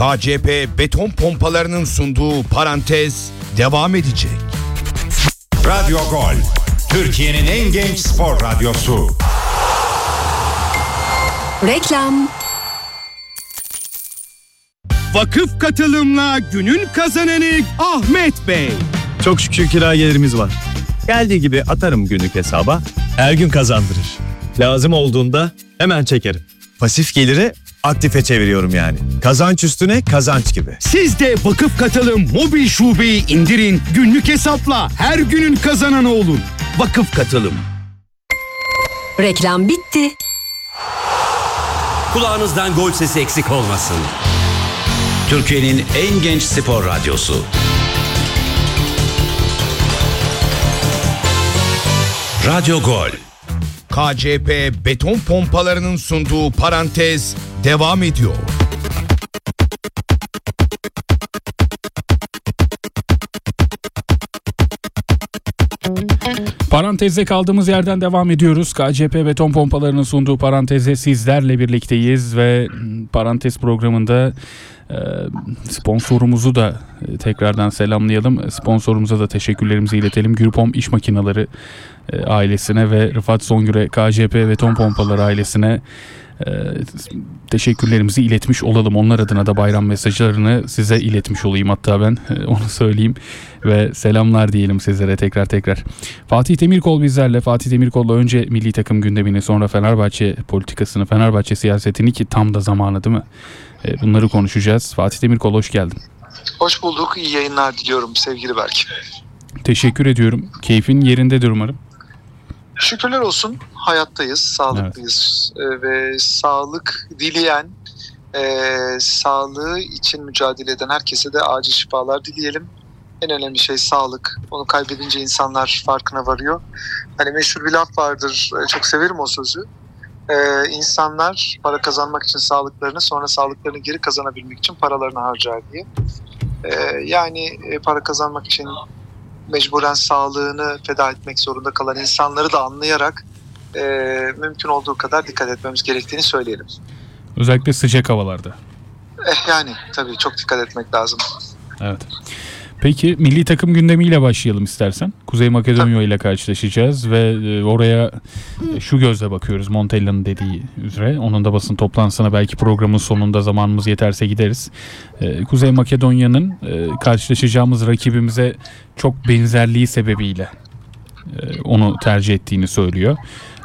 KCP beton pompalarının sunduğu parantez devam edecek. Radyo Gol, Türkiye'nin en genç spor radyosu. Reklam. Vakıf katılımla günün kazananı Ahmet Bey. Çok şükür kira gelirimiz var. Geldiği gibi atarım günlük hesaba. Her gün kazandırır. Lazım olduğunda hemen çekerim. Pasif geliri aktife çeviriyorum yani. Kazanç üstüne kazanç gibi. Siz de Vakıf Katılım mobil şubeyi indirin. Günlük hesapla her günün kazananı olun. Vakıf Katılım. Reklam bitti. Kulağınızdan gol sesi eksik olmasın. Türkiye'nin en genç spor radyosu. Radyo Gol. KCP beton pompalarının sunduğu parantez devam ediyor. Parantezde kaldığımız yerden devam ediyoruz. KCP beton pompalarının sunduğu paranteze sizlerle birlikteyiz ve parantez programında sponsorumuzu da tekrardan selamlayalım. Sponsorumuza da teşekkürlerimizi iletelim. Gürpom İş Makineleri ailesine ve Rıfat Songür'e KCP beton pompaları ailesine teşekkürlerimizi iletmiş olalım. Onlar adına da bayram mesajlarını size iletmiş olayım, hatta ben onu söyleyeyim ve selamlar diyelim sizlere tekrar. Fatih Demirkol bizlerle. Fatih Demirkol'la önce milli takım gündemini, sonra Fenerbahçe politikasını, Fenerbahçe siyasetini, ki tam da zamanı değil mi? Bunları konuşacağız. Fatih Demirkol, hoş geldin. Hoş bulduk. İyi yayınlar diliyorum sevgili Berk. Teşekkür ediyorum. Keyfin yerindedir umarım. Şükürler olsun. Hayattayız, sağlıklıyız. Ve sağlık dileyen, sağlığı için mücadele eden herkese de acil şifalar dileyelim. En önemli şey sağlık. Onu kaybedince insanlar farkına varıyor. Hani meşhur bir laf vardır. Çok severim o sözü. İnsanlar para kazanmak için sağlıklarını, sonra sağlıklarını geri kazanabilmek için paralarını harcar diye. Yani para kazanmak için mecburen sağlığını feda etmek zorunda kalan insanları da anlayarak mümkün olduğu kadar dikkat etmemiz gerektiğini söyleyelim. Özellikle sıcak havalarda. Yani tabii çok dikkat etmek lazım. Evet. Peki milli takım gündemiyle başlayalım istersen. Kuzey Makedonya ile karşılaşacağız ve oraya şu gözle bakıyoruz, Montella'nın dediği üzere. Onun da basın toplantısına belki programın sonunda zamanımız yeterse gideriz. Kuzey Makedonya'nın karşılaşacağımız rakibimize çok benzerliği sebebiyle onu tercih ettiğini söylüyor.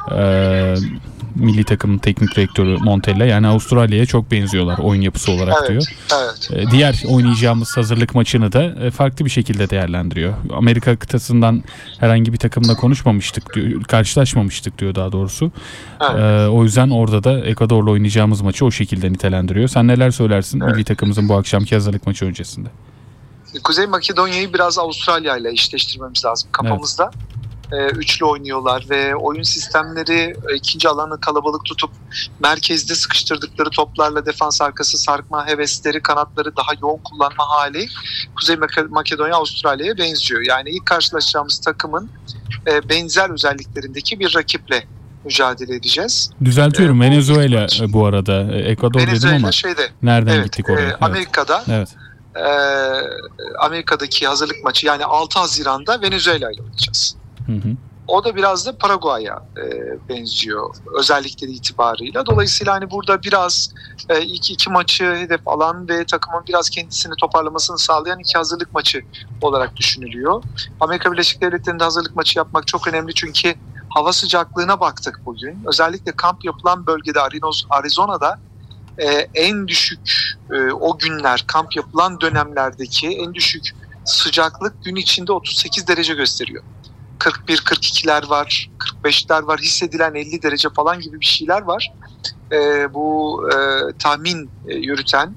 Milli takımın teknik direktörü Montella, yani Avustralya'ya çok benziyorlar oyun yapısı olarak diyor. Evet. Diğer oynayacağımız hazırlık maçını da farklı bir şekilde değerlendiriyor. Amerika kıtasından herhangi bir takımla konuşmamıştık diyor, karşılaşmamıştık diyor daha doğrusu. Evet. O yüzden orada da Ekvador'la oynayacağımız maçı o şekilde nitelendiriyor. Sen neler söylersin milli takımımızın bu akşamki hazırlık maçı öncesinde? Kuzey Makedonya'yı biraz Avustralya ile eşleştirmemiz lazım kafamızda. Evet. Üçlü oynuyorlar ve oyun sistemleri ikinci alanı kalabalık tutup merkezde sıkıştırdıkları toplarla defans arkası sarkma hevesleri, kanatları daha yoğun kullanma hali Kuzey Makedonya Avustralya'ya benziyor. Yani ilk karşılaşacağımız takımın benzer özelliklerindeki bir rakiple mücadele edeceğiz. Düzeltiyorum, Venezuela bu arada. Ekvador dedim ama nereden gittik oraya? Amerika'da. Evet. Amerika'daki hazırlık maçı, yani 6 Haziran'da Venezuela ile oynayacağız. Hı. O da biraz da Paraguay'a benziyor özellikleri itibarıyla. Dolayısıyla hani burada biraz ilk iki maçı hedef alan ve takımın biraz kendisini toparlamasını sağlayan iki hazırlık maçı olarak düşünülüyor. Amerika Birleşik Devletleri'nde hazırlık maçı yapmak çok önemli çünkü hava sıcaklığına baktık bugün. Özellikle kamp yapılan bölgede Arizona'da en düşük o günler, kamp yapılan dönemlerdeki en düşük sıcaklık gün içinde 38 derece gösteriyor. 41-42'ler var, 45'ler var, hissedilen 50 derece falan gibi bir şeyler var. Bu tahmin yürüten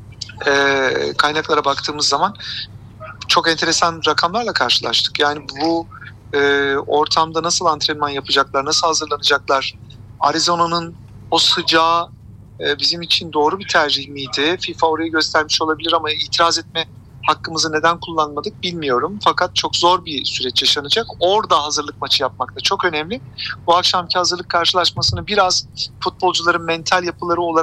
kaynaklara baktığımız zaman çok enteresan rakamlarla karşılaştık. Yani bu ortamda nasıl antrenman yapacaklar, nasıl hazırlanacaklar? Arizona'nın o sıcağı bizim için doğru bir tercih miydi? FIFA orayı göstermiş olabilir ama itiraz etme hakkımızı neden kullanmadık bilmiyorum. Fakat çok zor bir süreç yaşanacak. Orada hazırlık maçı yapmak da çok önemli. Bu akşamki hazırlık karşılaşmasını biraz futbolcuların mental yapıları olarak